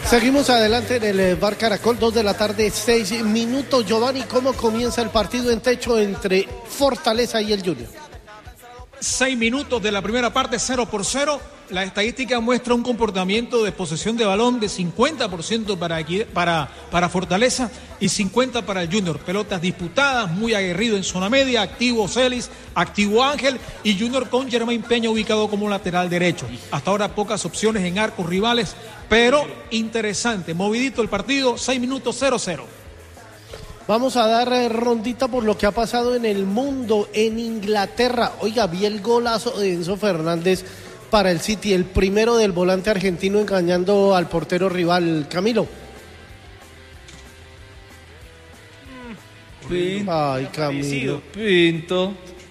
Seguimos adelante en el Bar Caracol, 2 de la tarde, 6 minutos. Giovanni, ¿cómo comienza el partido en techo entre Fortaleza y el Junior? 6 minutos de la primera parte, 0-0. La estadística muestra un comportamiento de posesión de balón de 50% para Fortaleza y 50% para el Junior. Pelotas disputadas, muy aguerrido en zona media, activo Celis, activo Ángel y Junior con Germain Peña ubicado como lateral derecho. Hasta ahora pocas opciones en arcos rivales, pero interesante, movidito el partido, 6 minutos, 0-0. Vamos a dar rondita por lo que ha pasado en el mundo, en Inglaterra. Oiga, vi el golazo de Enzo Fernández para el City, el primero del volante argentino engañando al portero rival. Camilo. Ay, Camilo. Pinto.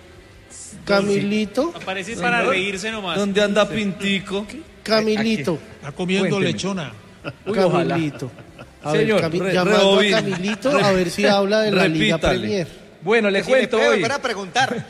Camilito. Aparece para reírse nomás. ¿Dónde anda Pintico? Camilito. Está comiendo Cuénteme. lechona. Camilito. A Señor, ver, llamando a Camilito a ver si habla de la Liga Premier. Bueno, le cuento hoy. Para preguntar.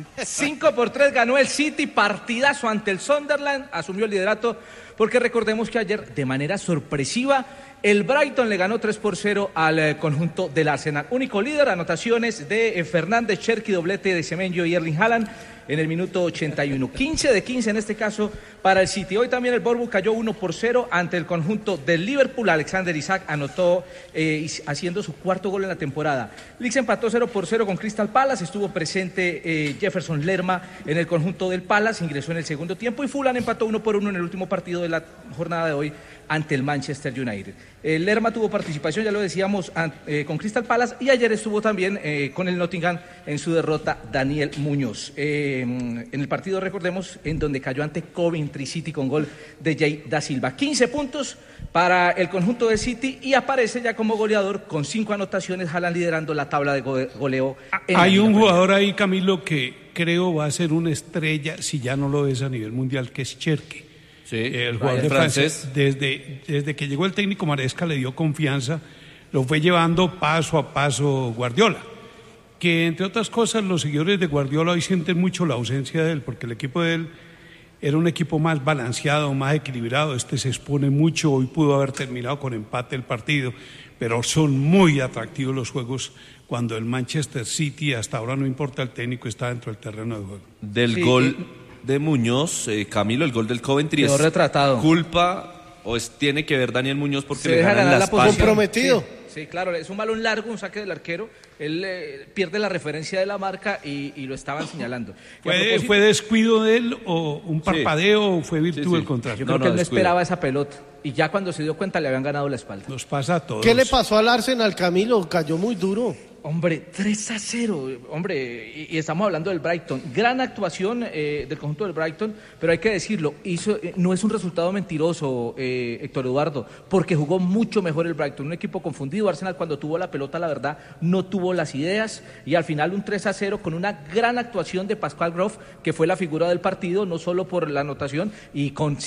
5-3 ganó el City, partidazo ante el Sunderland, asumió el liderato, porque recordemos que ayer, de manera sorpresiva, el Brighton le ganó 3-0 al conjunto del Arsenal. Único líder, anotaciones de Fernández, Cherki, doblete de Semenyo y Erling Haaland en el minuto 81. 15 de 15 en este caso para el City. Hoy también el Bournemouth cayó 1-0 ante el conjunto del Liverpool. Alexander Isak anotó haciendo su cuarto gol en la temporada. Leeds empató 0-0 con Crystal Palace. Estuvo presente Jefferson Lerma en el conjunto del Palace. Ingresó en el segundo tiempo y Fulham empató 1-1 en el último partido de la jornada de hoy ante el Manchester United. Lerma tuvo participación, ya lo decíamos, con Crystal Palace, y ayer estuvo también con el Nottingham en su derrota Daniel Muñoz. En el partido, recordemos, en donde cayó ante Coventry City con gol de Jay da Silva. 15 puntos para el conjunto de City y aparece ya como goleador con 5 anotaciones, Haaland liderando la tabla de goleo. Hay un jugador ahí, Camilo, que creo va a ser una estrella, si ya no lo es a nivel mundial, que es Cherki. Sí, el jugador de francés. Desde que llegó el técnico Maresca le dio confianza, lo fue llevando paso a paso Guardiola, que entre otras cosas los seguidores de Guardiola hoy sienten mucho la ausencia de él, porque el equipo de él era un equipo más balanceado, más equilibrado. Este se expone mucho, hoy pudo haber terminado con empate el partido, pero son muy atractivos los juegos cuando el Manchester City, hasta ahora no importa el técnico, está dentro del terreno de juego. Del gol de Muñoz, Camilo, el gol del Coventry quedó es retratado. ¿Culpa o tiene que ver Daniel Muñoz porque Se le deja ganan ganar la la posición. espalda? Comprometido. Sí, claro, es un balón largo, un saque del arquero, él pierde la referencia de la marca y lo estaban señalando. ¿Fue descuido de él o un parpadeo o fue virtud del contrario? Yo creo que él no esperaba esa pelota y ya cuando se dio cuenta le habían ganado la espalda. Nos pasa a todos. ¿Qué le pasó al Arsenal, Camilo? Cayó muy duro. Hombre, 3-0, hombre, y estamos hablando del Brighton. Gran actuación del conjunto del Brighton, pero hay que decirlo, no es un resultado mentiroso, Héctor Eduardo, porque jugó mucho mejor el Brighton, un equipo confundido. Arsenal, cuando tuvo la pelota, la verdad, no tuvo las ideas, y al final un 3-0 con una gran actuación de Pascal Gross, que fue la figura del partido, no solo por la anotación, y con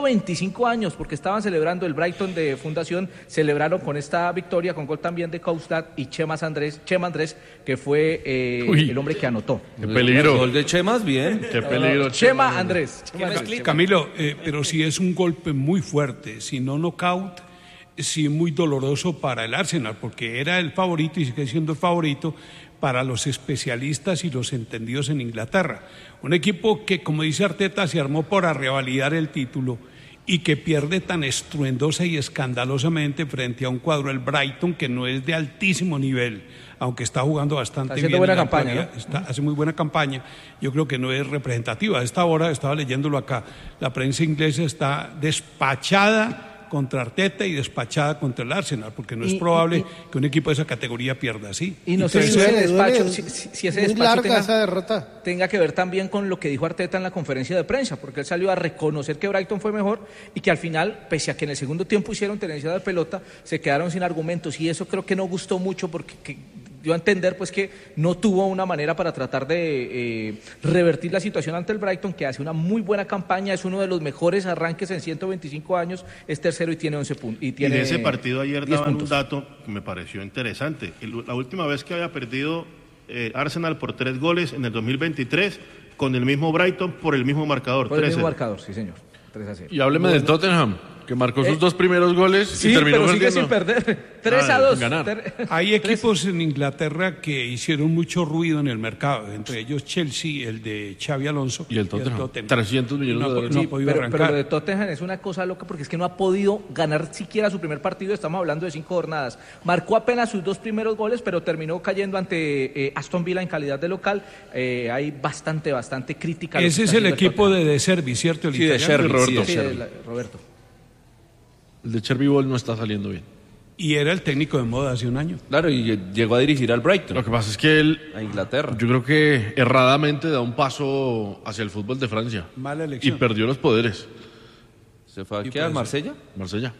125 años, porque estaban celebrando el Brighton de fundación, celebraron con esta victoria, con gol también de Koustad y Chema Andrés, que fue el hombre que anotó. ¡Qué peligro! El gol de Chemas, bien. ¡Qué peligro! Chema Andrés. Camilo, pero sí es un golpe muy fuerte, si no knockout, sí muy doloroso para el Arsenal, porque era el favorito y sigue siendo el favorito para los especialistas y los entendidos en Inglaterra. Un equipo que, como dice Arteta, se armó para revalidar el título y que pierde tan estruendosa y escandalosamente frente a un cuadro, el Brighton, que no es de altísimo nivel, aunque está jugando bastante bien. Buena campaña, ¿no? Hace muy buena campaña. Yo creo que no es representativa. A esta hora, estaba leyéndolo acá, la prensa inglesa está despachada contra Arteta y despachada contra el Arsenal, porque no es probable que un equipo de esa categoría pierda así. Y no sé si ese despacho, si ese despacho esa derrota tenga que ver también con lo que dijo Arteta en la conferencia de prensa, porque él salió a reconocer que Brighton fue mejor y que al final, pese a que en el segundo tiempo hicieron tenencia de pelota, se quedaron sin argumentos, y eso creo que no gustó mucho, porque dio a entender pues que no tuvo una manera para tratar de revertir la situación ante el Brighton, que hace una muy buena campaña, es uno de los mejores arranques en 125 años, es tercero y tiene 11 puntos. Y de ese partido ayer daban puntos. un dato que me pareció interesante. La última vez que había perdido Arsenal por 3 goles en el 2023, con el mismo Brighton por el mismo marcador. Por el mismo marcador, sí señor, 3-0. Y hábleme del Tottenham, Que marcó sus 2 primeros goles y terminó pero sigue perdiendo. sin perder. 3-2. ganar. Hay equipos en Inglaterra que hicieron mucho ruido en el mercado, entre ellos Chelsea, el de Xavi Alonso Y el Tottenham. 300 millones de dólares. No ha podido Pero arrancar. lo de Tottenham es una cosa loca porque es que no ha podido ganar siquiera su primer partido. Estamos hablando de 5 jornadas. Marcó apenas sus 2 primeros goles, pero terminó cayendo ante Aston Villa en calidad de local. Hay bastante crítica. Ese es el equipo de Servi, ¿cierto? El Sí, de italiano. Sherby, Roberto. sí, Roberto. El de Cherby Ball no está saliendo bien. Y era el técnico de moda hace un año. Claro, y llegó a dirigir al Brighton, Lo que pasa es que él, a Inglaterra. yo creo que erradamente da un paso hacia el fútbol de Francia. Mala Y elección. perdió los poderes. ¿Se fue Y aquí a por eso- Marsella? Marsella.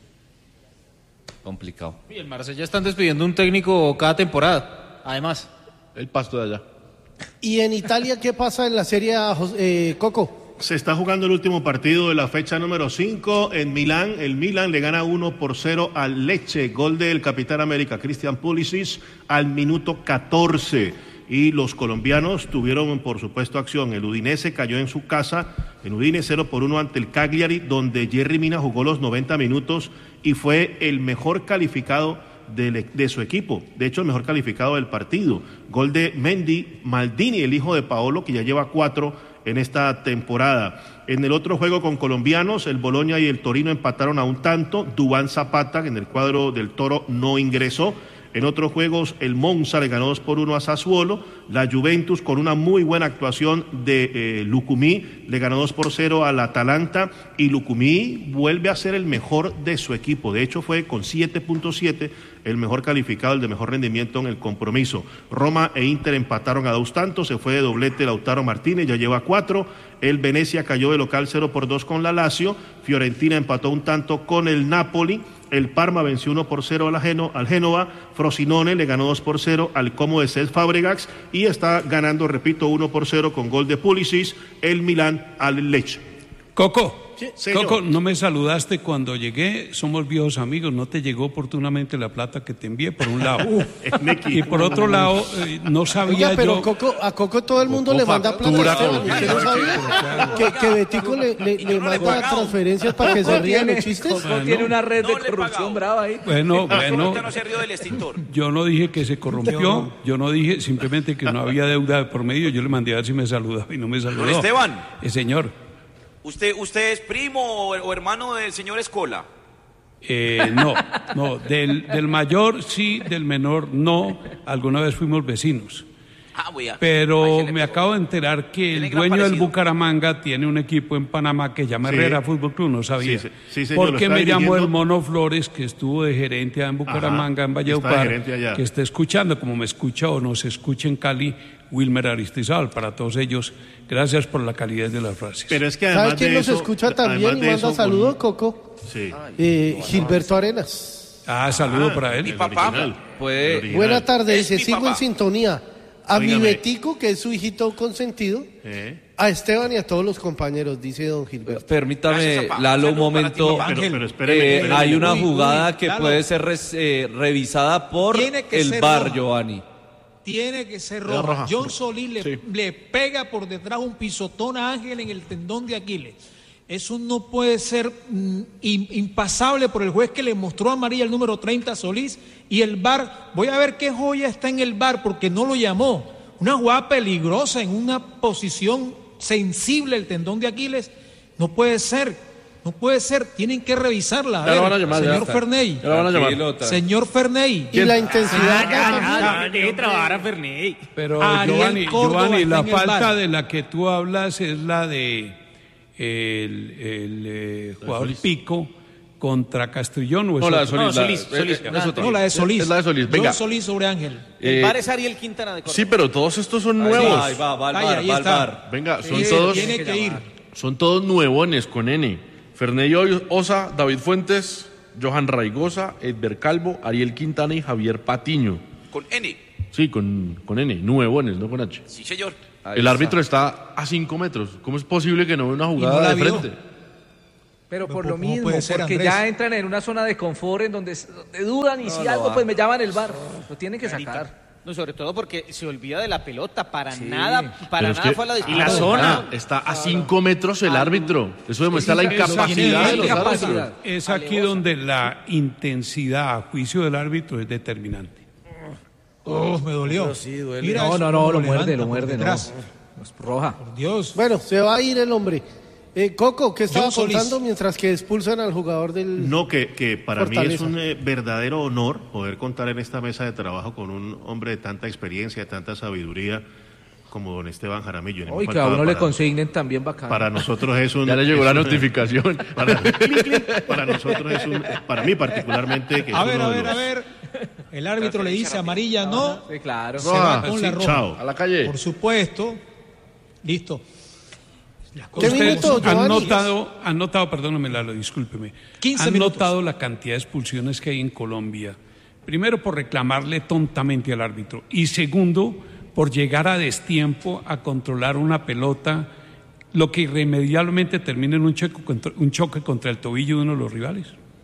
Complicado. Y el Marsella están despidiendo un técnico cada temporada, además. El pasto de allá. ¿Y en Italia qué pasa en la Serie A, Coco? Se está jugando el último partido de la fecha número 5 en Milán. El Milán le gana 1-0 al Lecce. Gol del capitán América, Christian Pulisic, al minuto 14. Y los colombianos tuvieron, por supuesto, acción. El Udinese cayó en su casa, en Udine 0-1 ante el Cagliari, donde Jerry Mina jugó los 90 minutos y fue el mejor calificado de su equipo, de hecho el mejor calificado del partido. Gol de Mendy Maldini, el hijo de Paolo, que ya lleva 4 en esta temporada. En el otro juego con colombianos, el Bologna y el Torino empataron a un tanto. Duván Zapata, en el cuadro del Toro, no ingresó. En otros juegos, el Monza le ganó 2-1 a Sassuolo. La Juventus, con una muy buena actuación de Lucumí, le ganó 2-0 al Atalanta. Y Lucumí vuelve a ser el mejor de su equipo. De hecho, fue con 7.7 el mejor calificado, el de mejor rendimiento en el compromiso. Roma e Inter empataron a 2 tantos. Se fue de doblete Lautaro Martínez, ya lleva 4. El Venecia cayó de local 0-2 con la Lazio. Fiorentina empató un tanto con el Napoli. El Parma venció 1-0 al Génova. Frosinone le ganó 2-0 al Como de Cesc Fabregas y está ganando, repito, 1-0 con gol de Pulisic, el Milán al Lecce. Coco, señor. Coco, no me saludaste cuando llegué, somos viejos amigos, no te llegó oportunamente la plata que te envié, por un lado. Y por otro lado, no sabía Oiga, pero yo... a Coco todo el mundo le manda plata a Esteban. ¿Usted no sabía? Que Betico le manda transferencias para que se rían los chistes. Coco tiene una red de corrupción brava ahí. Bueno, No se rió del extintor. yo no dije que se corrompió, yo no dije simplemente que no había deuda de por medio, yo le mandé a ver si me saludaba y no me saludó. Don Esteban. Señor. ¿Usted es primo o hermano del señor Escola? No, del mayor sí, del menor no, alguna vez fuimos vecinos. Pero me acabo de enterar que el dueño del Bucaramanga tiene un equipo en Panamá que se llama Herrera Fútbol Club, no sabía. Sí, señor, Porque lo me está llamó dirigiendo. el Mono Flores, que estuvo de gerente en Bucaramanga, en Valledupar, que está escuchando, como me escucha o nos escucha en Cali, Wilmer Aristizábal. Para todos ellos, gracias por la calidad de las frases. Pero es que además ¿Sabes quién de nos eso, escucha también y además de manda eso, saludos, Coco? Sí. Gilberto Arenas. Saludo para él. Mi papá. Puede. Buena tarde, Es dice, mi sigo papá. en sintonía. A mi Óigame. Betico, que es su hijito consentido, a Esteban y a todos los compañeros, dice don Gilberto. Permítame, Gracias, papá. Lalo, un Saludo para ti, momento. papá. Pero espéreme. Hay una Uy, jugada que Lalo. puede ser revisada por Tiene que el ser VAR, roja. Giovanni. Tiene que ser roja. John Solís le pega por detrás un pisotón a Ángel en el tendón de Aquiles. Eso no puede ser impasable por el juez que le mostró amarilla el número 30 a Solís y el VAR. Voy a ver qué joya está en el VAR porque no lo llamó. Una jugada peligrosa en una posición sensible el tendón de Aquiles. No puede ser. No puede ser. Tienen que revisarla. Ya lo van a llamar, señor ya. Ferney. Ya lo van a llamar. Tranquilo, Señor Ferney. Y la intensidad Deje trabajar a Ferney. Pero Ariel Córdoba Giovanni, está la en el falta VAR. de la que tú hablas es la de el jugador Pico contra Castrillón. ¿O es No, la de otro? Solís. Solís. Es otra. No, la de Solís. Es la de Solís. Venga. John Solís sobre Ángel. El bar es Ariel Quintana de Córdoba. Sí, pero todos estos son nuevos. Ahí va al Ahí VAR, va al está. VAR. Venga, son Sí, todos, tiene que ir. son todos nuevones con N. Ferney Osa, David Fuentes, Johan Raigosa, Edber Calvo, Ariel Quintana y Javier Patiño. Con N. Sí, con N, nuevones, no con H. Sí, señor. El árbitro está a 5 metros. ¿Cómo es posible que no vea una jugada la de vio. frente? Pero por ¿Cómo lo mismo, puede ser, porque Andrés? ya entran en una zona de confort en donde dudan y si algo pues me llaman el VAR. Lo tienen que sacar. No, sobre todo porque se olvida de la pelota, para nada fue a la y la zona está a 5 metros el árbitro. Eso demuestra la incapacidad de los árbitros. Es aquí donde la intensidad a juicio del árbitro es determinante. Me dolió. Sí, duele. Mira lo muerde, no. Es roja. Por Dios. Bueno, se va a ir el hombre. Coco, ¿qué estaba John contando Solís. mientras que expulsan al jugador del No, que para Fortaleza? mí es un verdadero honor poder contar en esta mesa de trabajo con un hombre de tanta experiencia, de tanta sabiduría como don Esteban Jaramillo. Ni me Hoy que a faltaba uno le para- consignen también bacán. Para nosotros es un... Ya le llegó la es un- notificación. Para nosotros es un... Para mí particularmente... Que es A ver, uno a de ver, los- a ver. El árbitro le dice amarilla, no. Sí, claro. Se va con Sí, la roja. chao. A la calle. Por supuesto. Listo. Las ¿Qué cosas minuto, como son. Giovanni? Han notado, perdóname Lalo, discúlpeme. 15 han minutos. notado la cantidad de expulsiones que hay en Colombia. Primero, por reclamarle tontamente al árbitro. Y segundo, por llegar a destiempo a controlar una pelota, lo que irremediablemente termina en un choque contra el tobillo de uno de los rivales.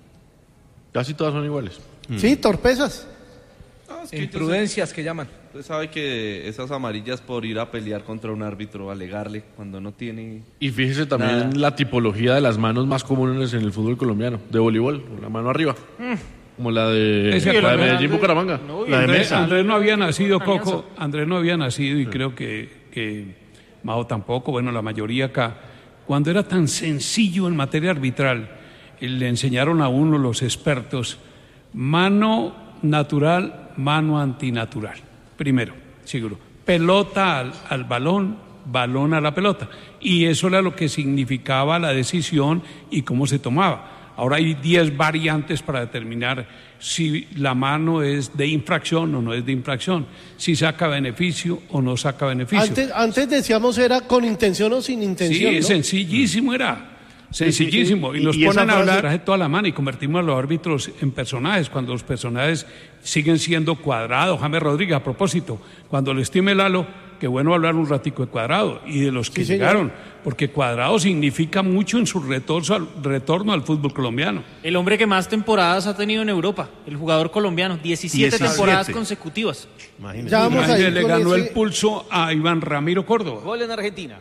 Casi todas son iguales. Sí, torpezas. Imprudencias que llaman. Usted sabe que esas amarillas por ir a pelear contra un árbitro, alegarle cuando no tiene... Y fíjese también Nada. la tipología de las manos más comunes en el fútbol colombiano, de voleibol, con la mano arriba. Como la de, Ese la de acuerdo. Medellín Bucaramanga. La de Andrés, mesa. Andrés no había nacido, Coco. Andrés no había nacido y creo que Mao tampoco, bueno, la mayoría acá. Cuando era tan sencillo en materia arbitral, le enseñaron a uno los expertos, mano natural, mano antinatural. Primero, seguro. Pelota al balón, balón a la pelota. Y eso era lo que significaba la decisión y cómo se tomaba. Ahora hay 10 variantes para determinar si la mano es de infracción o no es de infracción, si saca beneficio o no saca beneficio. Antes decíamos era con intención o sin intención, Sí, ¿no? sencillísimo era. Sencillísimo. Y nos y esa ponen a frase- hablar de toda la mano y convertimos a los árbitros en personajes, cuando los personajes siguen siendo Cuadrado, James Rodríguez. A propósito, cuando le estime Lalo, qué bueno hablar un ratico de Cuadrado y de los que Sí, señor. llegaron, porque Cuadrado significa mucho en su retorno al fútbol colombiano. El hombre que más temporadas ha tenido en Europa, el jugador colombiano, 17 17. temporadas consecutivas. Imagínese. Ya vamos a Ángel ir le con ganó ese- el pulso a Iván Ramiro Córdoba. Gol en Argentina.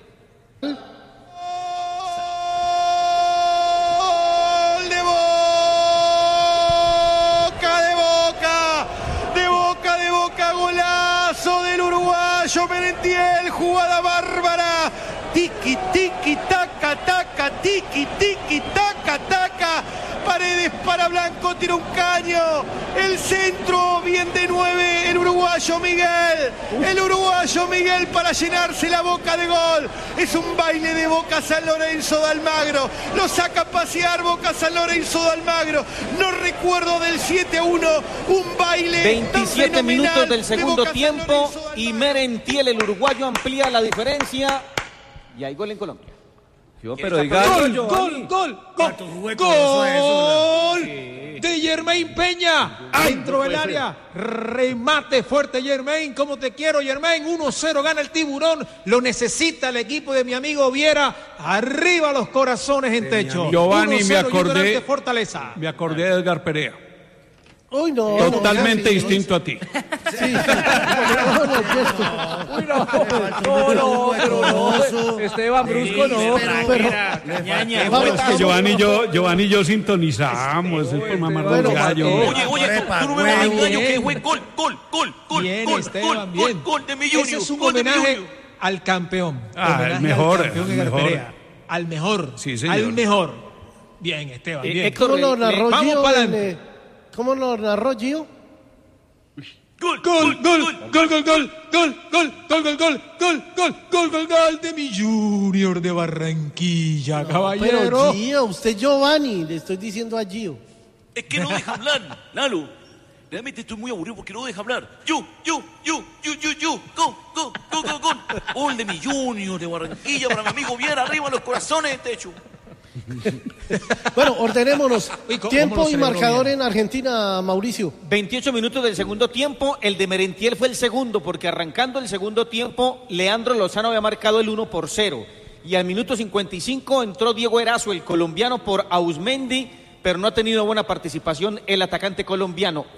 ¡Gol de Boca! De Boca, golazo del uruguayo Merentiel, jugada bárbara. Tiki, tiki, taca, taca, tiki, tiki, taca, taca. Paredes para Blanco, tira un caño. El centro, bien de 9, el uruguayo Miguel. El uruguayo Miguel para llenarse la boca de gol. Es un baile de Boca San Lorenzo de Almagro. Lo saca a pasear Boca San Lorenzo de Almagro. No recuerdo del 7-1, un baile 27 tan minutos fenomenal del de segundo Boca San tiempo Lorenzo de y Almagro. Merentiel, el uruguayo, amplía la diferencia. Y hay gol en Colombia. Pero diga... Gol de Germain Peña. Dentro del área. Remate fuerte, Germain. ¿Cómo te quiero, Germain? 1-0 gana el Tiburón. Lo necesita el equipo de mi amigo Viera. Arriba los corazones en techo. Giovanni, 1-0 me acordé- llega ante Fortaleza. Me acordé de Edgar Perea. Uy, no. Totalmente no, distinto a ti. Sí. No, no, gesto. Uy, no, pero no. Esteban Brusco no. Es que Giovanni y yo sintonizamos, es por mamar Bueno, los gallos. Oye, tú no me vas a engañar que fue gol Bien, Esteban, gol bien. de mi Junior. Ese es un gol de mi homenaje Junior. al campeón. Ah, Homenaje el mejor, al campeón el Edgar mejor. Perea. Al mejor. Sí, señor. Al mejor. Bien, Esteban, bien. Héctor, ¿Cómo lo narró vamos Gio? pa'lante. ¿Cómo lo narró Gio? Gol de mi Junior de Barranquilla, caballero. Pero Gio, usted Giovanni, le estoy diciendo a Gio. Es que no deja hablar, Lalo. Realmente estoy muy aburrido porque no deja hablar. Gol. Gol de mi Junior de Barranquilla para mi amigo Viera. Arriba los corazones de techo. Bueno, ordenémonos. Uy, ¿cómo Tiempo lo y celebró marcador bien? en Argentina, Mauricio. 28 minutos del segundo tiempo, el de Merentiel fue el segundo, porque arrancando el segundo tiempo, Leandro Lozano había marcado el 1-0. Y al minuto 55 entró Diego Erazo, el colombiano, por Ausmendi, pero no ha tenido buena participación el atacante colombiano.